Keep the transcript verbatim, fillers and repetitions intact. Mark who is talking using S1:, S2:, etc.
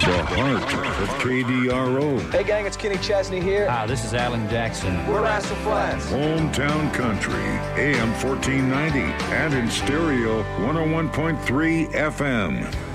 S1: The heart of K D R O.
S2: Hey gang, it's Kenny Chesney here.
S3: Hi, this is Alan Jackson.
S2: We're Rascal Flatts.
S1: Hometown Country, A M fourteen ninety, and in stereo, one oh one point three F M.